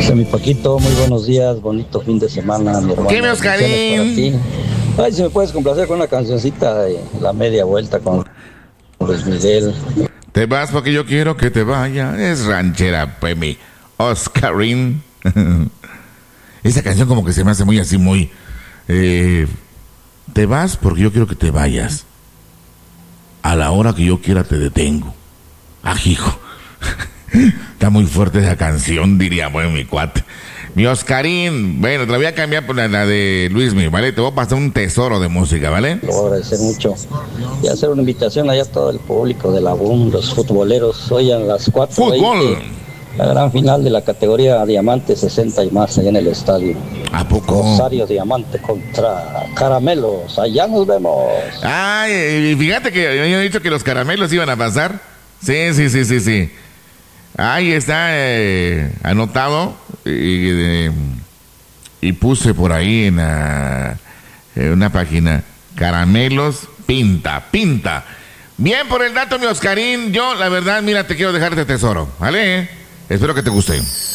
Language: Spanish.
Mi Paquito, muy buenos días, bonito fin de semana, mi hermano. ¿Qué, mi Oscarín? Ay, si me puedes complacer con una cancioncita de La Media Vuelta con Luis Miguel. Te vas porque yo quiero que te vaya. Es ranchera, pues mi Oscarín. Esa canción como que se me hace muy así, muy... te vas porque yo quiero que te vayas. A la hora que yo quiera te detengo. Ajijo. Está muy fuerte esa canción, diría, bueno, mi cuate. Mi Oscarín, bueno, te la voy a cambiar por la de Luismi, ¿vale? Te voy a pasar un tesoro de música, ¿vale? Lo voy a agradecer mucho. Y hacer una invitación allá a todo el público de la BUM, los futboleros, hoy a las 4:20. ¡Fútbol! La gran final de la categoría Diamante 60 y más allá en el estadio. ¿A poco? Rosario Diamante contra Caramelos. Allá nos vemos. Ay, fíjate que yo he dicho que los caramelos iban a pasar. Sí. Ahí está anotado y puse por ahí en una página Caramelos pinta. Bien por el dato, mi Oscarín. Yo, la verdad, mira, te quiero dejar este tesoro, ¿vale? Espero que te guste.